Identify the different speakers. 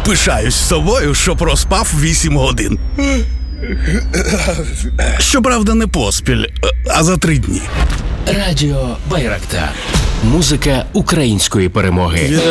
Speaker 1: Пишаюсь собою, що проспав 8 годин. Щоправда, не поспіль, а за 3 дні.
Speaker 2: Радіо Байрактар. Музика української перемоги.